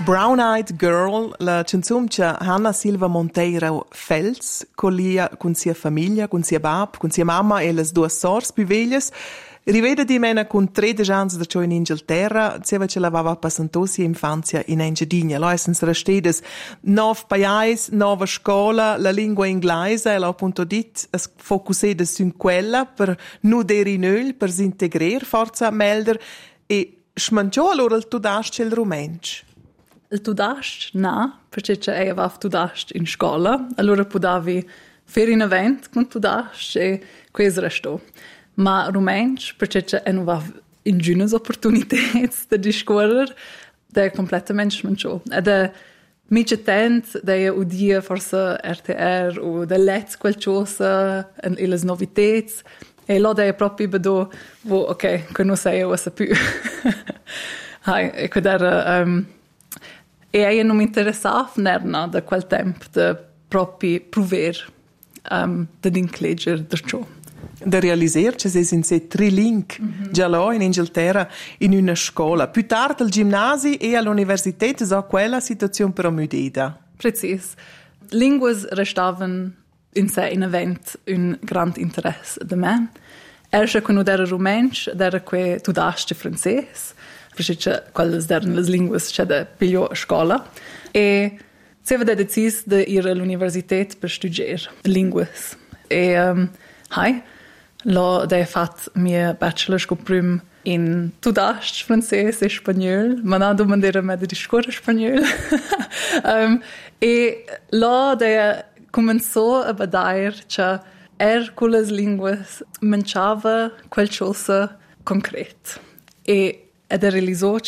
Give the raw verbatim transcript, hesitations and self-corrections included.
Brown Eyed Girl, la canzone che Hanna Silva Monteiro Fels, con lia, con sia famiglia, con sia bab, con sia mamma e le due sorse più veglie, rivede di mena con tredici anni da ciò in Inghilterra, seva che lavava passato sia infanzia in Engiadina. Lo essens restedes nov pais, nova scuola, la lingua inglese, e l'ho appunto dit, es focusedes su quella per nu deri nöl, per s'integrer, forza melder, e smanciò allora il tudasc e il rumensch. Il tudasc, no, perché io avevo tudasc in scuola, allora potevi fare un evento con tudasc e questo restò. Ma rumensch, perché io non avevo in giunas opportunità di discorrere, è completamente smanciò. Ed è mica tempo di udire forse R T R o di leggere qualcosa e le novità. E là è proprio vedo, ok, che non sei io più. E questo era... Um, e io non mi interessava nerna da quel tempo di proprio provare um, di incledere da ciò. Da realizzare che si in sé trilingue mm-hmm. già là in Inghilterra in una scuola. Più tardi al ginnasio e all'università so quella situazione però mudata. Precis. Lingue restavano in sé in event un grande interesse da me. Erst quando era rumensch, era que tudasc francese, perché quelle erano le lingue che da pigliò a scuola. E si aveva deciso di ir all'università per studiare lingue. E um, hai, l'ho fatto mio bachelor scoprim in tudasc francese e spagnolo, ma non domandare a me di scuola spagnolo. um, e l'ho cominciò a vedere che er con le lingue mancava qualcosa concreto. E ed realizzò